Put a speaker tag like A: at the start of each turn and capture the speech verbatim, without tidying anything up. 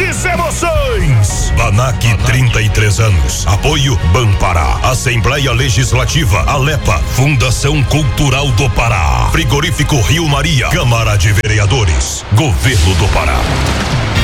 A: grandes emoções.
B: Banac, trinta e três anos. Apoio Banpará. Assembleia Legislativa, Alepa. Fundação Cultural do Pará. Frigorífico Rio Maria. Câmara de Vereadores. Governo do Pará.